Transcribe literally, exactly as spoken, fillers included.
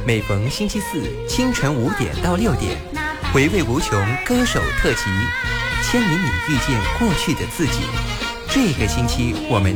每逢星期四清晨五点到六点，回味无穷歌手特辑，牵引你遇见过去的自己。这个星期我们